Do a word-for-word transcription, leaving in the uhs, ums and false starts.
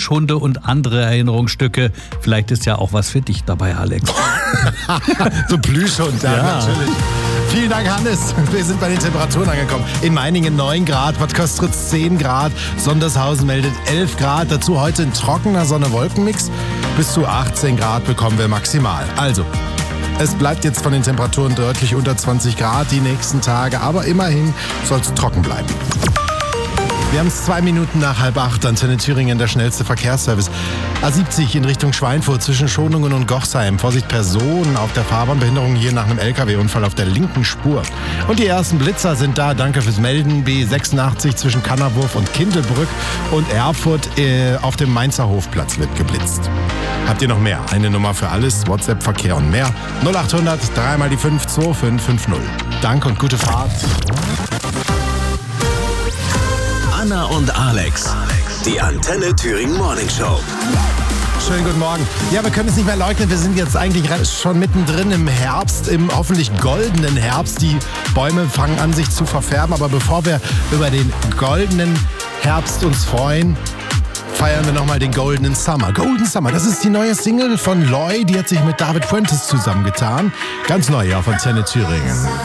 Plüschhunde und andere Erinnerungsstücke. Vielleicht ist ja auch was für dich dabei, Alex. So Plüschhund, ja, Ja. natürlich. Vielen Dank, Hannes. Wir sind bei den Temperaturen angekommen. In Meiningen neun Grad, Bad Köstritz zehn Grad, Sondershausen meldet elf Grad. Dazu heute ein trockener Sonne-Wolken-Mix. Bis zu achtzehn Grad bekommen wir maximal. Also, es bleibt jetzt von den Temperaturen deutlich unter zwanzig Grad die nächsten Tage, aber immerhin soll es trocken bleiben. Wir haben es zwei Minuten nach halb acht. Antenne Thüringen, der schnellste Verkehrsservice. A siebzig in Richtung Schweinfurt zwischen Schonungen und Gochsheim. Vorsicht, Personen auf der Fahrbahnbehinderung hier nach einem L K W-Unfall auf der linken Spur. Und die ersten Blitzer sind da. Danke fürs Melden. B sechsundachtzig zwischen Kannerwurf und Kindelbrück und Erfurt äh, auf dem Mainzer Hofplatz wird geblitzt. Habt ihr noch mehr? Eine Nummer für alles, WhatsApp, Verkehr und mehr. null achthundert, drei mal die fünf, zwei fünf fünf null. Danke und gute Fahrt. Anna und Alex, die Antenne Thüringen Morning Show. Schönen guten Morgen. Ja, wir können es nicht mehr leugnen. Wir sind jetzt eigentlich schon mittendrin im Herbst, im hoffentlich goldenen Herbst. Die Bäume fangen an, sich zu verfärben. Aber bevor wir über den goldenen Herbst uns freuen, feiern wir nochmal den Golden Summer. Golden Summer, das ist die neue Single von Loy. Die hat sich mit David Fuentes zusammengetan. Ganz neu hier auf Antenne Thüringen.